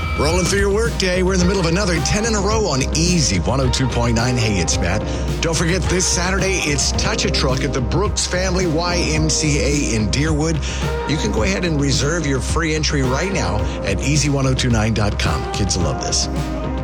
Rolling through your workday, we're in the middle of another 10 in a row on Easy 102.9. Hey, it's Matt. Don't forget, this Saturday, it's Touch a Truck at the Brooks Family YMCA in Deerwood. You can go ahead and reserve your free entry right now at easy1029.com. Kids love this.